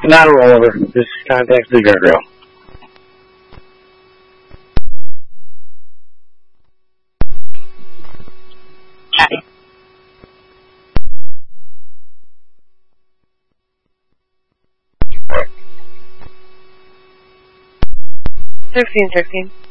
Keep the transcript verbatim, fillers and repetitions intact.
Not a rollover. Just contact the guardrail. Copy. Sixteen, sixteen.